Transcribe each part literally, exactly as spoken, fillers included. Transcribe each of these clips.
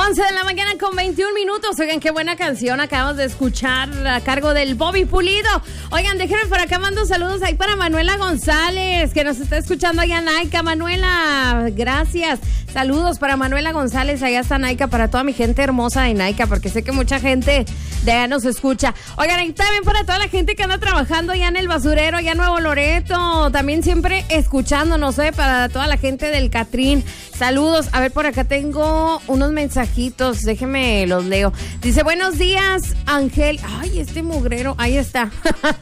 once de la mañana con veintiún minutos. Oigan, qué buena canción acabamos de escuchar a cargo del Bobby Pulido. Oigan, déjenme por acá, mando saludos ahí para Manuela González, que nos está escuchando allá en Naica. Manuela, gracias. Saludos para Manuela González, allá está Naica, para toda mi gente hermosa de Naica, porque sé que mucha gente de allá nos escucha. Oigan, y también para toda la gente que anda trabajando allá en el basurero, allá en Nuevo Loreto, también siempre escuchándonos, ¿eh? Para toda la gente del Catrín. Saludos. A ver, por acá tengo unos mensajitos, déjenme los leo. Dice, buenos días, Ángel. Ay, este mugrero, ahí está.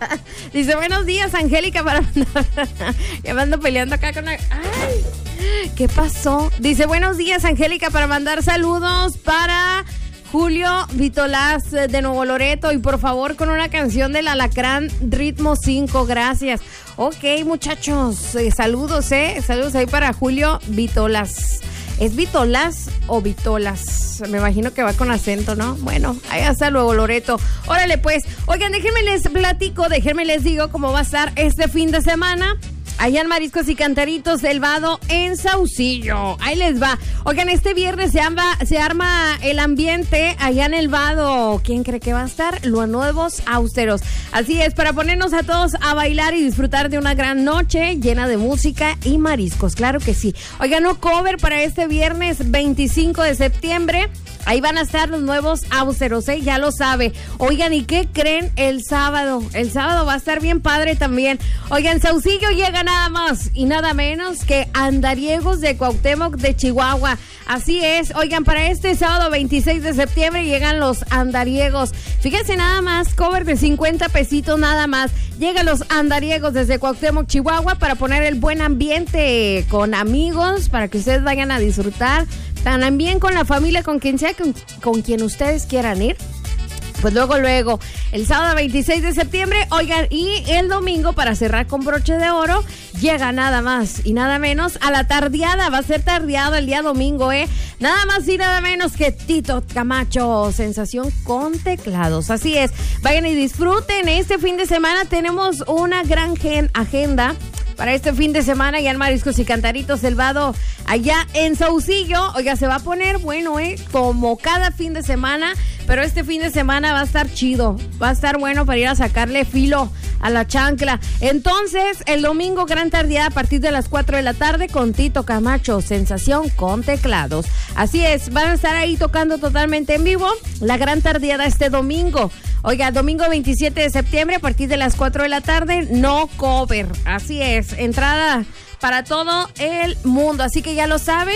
Dice, buenos días, Angélica, para mandar. Ya me ando peleando acá con la... Ay, ¿qué pasó? Dice, buenos días, Angélica, para mandar saludos para Julio Vitolás de Nuevo Loreto, y por favor con una canción del Alacrán Ritmo cinco, gracias. Ok, muchachos, eh, saludos, eh, saludos ahí para Julio Vitolás. ¿Es Vitolás o Vitolas? Me imagino que va con acento, ¿no? Bueno, ahí hasta luego, Loreto. Órale, pues. Oigan, déjenme les platico, déjenme les digo cómo va a estar este fin de semana allá en Mariscos y Cantaritos del Vado en Saucillo. Ahí les va. Oigan, este viernes se arma, se arma el ambiente allá en el Vado. ¿Quién cree que va a estar? Los nuevos austeros. Así es, para ponernos a todos a bailar y disfrutar de una gran noche llena de música y mariscos. Claro que sí. Oigan, no cover para este viernes veinticinco de septiembre. Ahí van a estar los nuevos austeros, ¿eh? Ya lo sabe. Oigan, ¿y qué creen el sábado? El sábado va a estar bien padre también. Oigan, Saucillo llega nada más y nada menos que Andariegos de Cuauhtémoc de Chihuahua. Así es. Oigan, para este sábado veintiséis de septiembre llegan los Andariegos. Fíjense nada más, cover de cincuenta pesitos nada más. Llegan los Andariegos desde Cuauhtémoc, Chihuahua, para poner el buen ambiente con amigos, para que ustedes vayan a disfrutar. También con la familia, con quien sea, con, con quien ustedes quieran ir. Pues luego, luego, el sábado veintiséis de septiembre, oigan, y el domingo, para cerrar con broche de oro, llega nada más y nada menos a la tardeada. Va a ser tardeada el día domingo, ¿eh? Nada más y nada menos que Tito Camacho, sensación con teclados. Así es, vayan y disfruten. Este fin de semana tenemos una gran gen- agenda. Para este fin de semana, ya en Mariscos y Cantaritos del Vado, allá en Saucillo. Oiga, se va a poner bueno, ¿eh? Como cada fin de semana, pero este fin de semana va a estar chido. Va a estar bueno para ir a sacarle filo a la chancla. Entonces, el domingo, gran tardeada a partir de las cuatro de la tarde con Tito Camacho, sensación con teclados. Así es, van a estar ahí tocando totalmente en vivo la gran tardeada este domingo. Oiga, domingo veintisiete de septiembre a partir de las cuatro de la tarde, no cover. Así es, entrada para todo el mundo. Así que ya lo saben,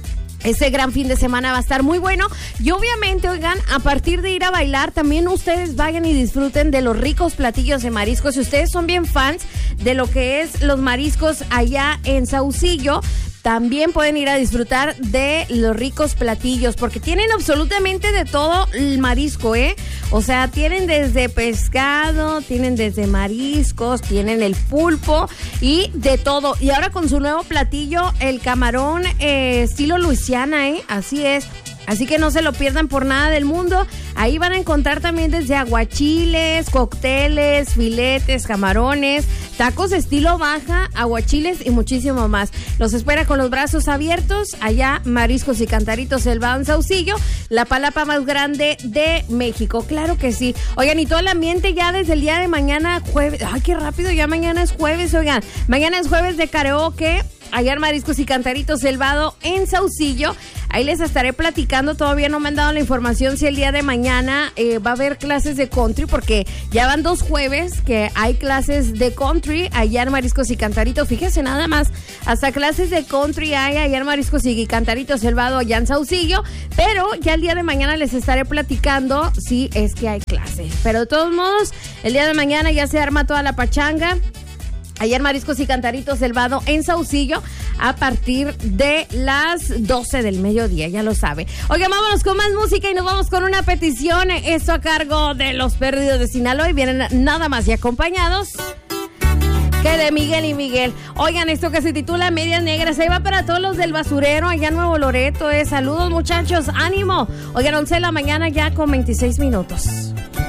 ese gran fin de semana va a estar muy bueno. Y obviamente, oigan, a partir de ir a bailar, también ustedes vayan y disfruten de los ricos platillos de mariscos. Si ustedes son bien fans de lo que es los mariscos allá en Saucillo, también pueden ir a disfrutar de los ricos platillos, porque tienen absolutamente de todo el marisco, ¿eh? O sea, tienen desde pescado, tienen desde mariscos, tienen el pulpo y de todo. Y ahora con su nuevo platillo, el camarón eh, estilo Luisiana, ¿eh? Así es. Así que no se lo pierdan por nada del mundo. Ahí van a encontrar también desde aguachiles, cócteles, filetes, camarones, tacos de estilo baja, aguachiles y muchísimo más. Los espera con los brazos abiertos allá, Mariscos y Cantaritos del Vado en Saucillo, la palapa más grande de México. Claro que sí. Oigan, y todo el ambiente ya desde el día de mañana, jueves. Ay, qué rápido, ya mañana es jueves, oigan. Mañana es jueves de karaoke allá en Mariscos y Cantaritos del Vado en Saucillo. Ahí les estaré platicando, todavía no me han dado la información si el día de mañana eh, va a haber clases de country, porque ya van dos jueves que hay clases de country allá en Mariscos y Cantaritos. Fíjense nada más, hasta clases de country hay allá en Mariscos y Cantaritos del Vado, allá en Saucillo, pero ya el día de mañana les estaré platicando si es que hay clase. Pero de todos modos, el día de mañana ya se arma toda la pachanga allá en Mariscos y Cantaritos del Vado en Saucillo a partir de las doce del mediodía, ya lo sabe. Oigan, vámonos con más música y nos vamos con una petición, esto a cargo de Los Perdidos de Sinaloa, y vienen nada más y acompañados que de Miguel y Miguel. Oigan, esto que se titula Medias Negras, ahí va para todos los del basurero allá en Nuevo Loreto, eh. Saludos, muchachos, ánimo. Oigan, once de la mañana ya con veintiséis minutos.